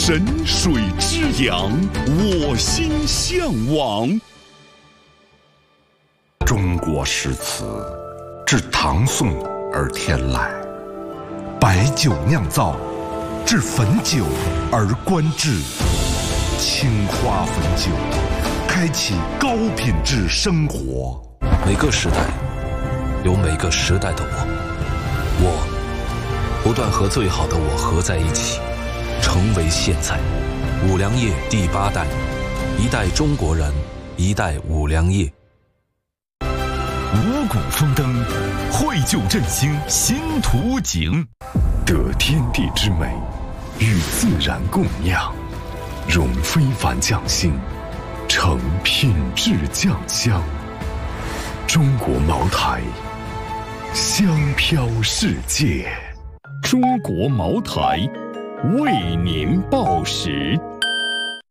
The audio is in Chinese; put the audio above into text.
神水之阳，我心向往。 中国诗词自唐宋而天来，白酒酿造，至汾酒而观之。青花汾酒，开启高品质生活。 每个时代有每个时代的我不断和最好的我合在一起，成为现在。五粮液第8代，一代中国人，一代五粮液。 五谷丰登，绘就振兴新图景。 得天地之美，与自然共酿，融非凡匠心，成品质酱香。中国茅台，香飘世界。 中国茅台，为您报时。